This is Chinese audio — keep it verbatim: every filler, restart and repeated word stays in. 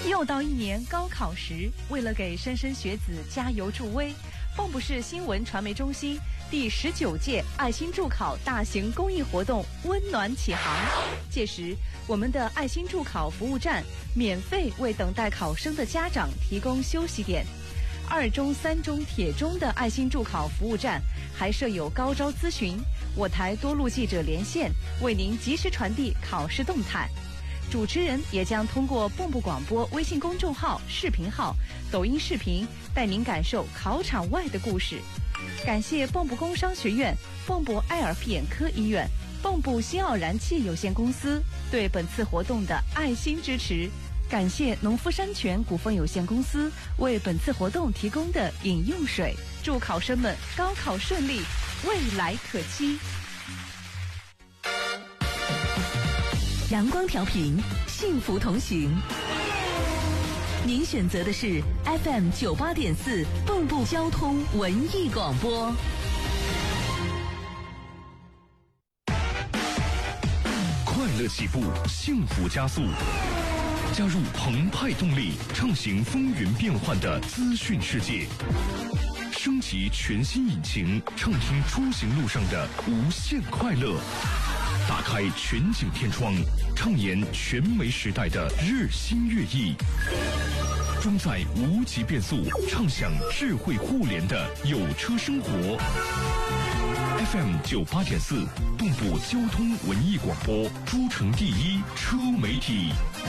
又到一年高考时，为了给莘莘学子加油助威，蚌埠市新闻传媒中心第十九届爱心助考大型公益活动温暖启航。届时，我们的爱心助考服务站免费为等待考生的家长提供休息点。二中、三中、铁中的爱心助考服务站还设有高招咨询，我台多路记者连线，为您及时传递考试动态。主持人也将通过蚌埠广播微信公众号、视频号、抖音视频，带您感受考场外的故事。感谢蚌埠工商学院、蚌埠爱尔夫眼科医院、蚌埠新奥燃气有限公司对本次活动的爱心支持。感谢农夫山泉股份有限公司为本次活动提供的饮用水。祝考生们高考顺利，未来可期。 阳光调频，幸福同行。您选择的是 F M 九八点四蚌埠交通文艺广播。 快乐起步，幸福加速。加入澎湃动力，畅行风云变幻的资讯世界。升级全新引擎，畅听出行路上的无限快乐。打开全景天窗，畅言全媒时代的日新月异。装载无极变速，畅享智慧互联的有车生活。F M 九八点四，蚌埠交通文艺广播，诸城第一车媒体。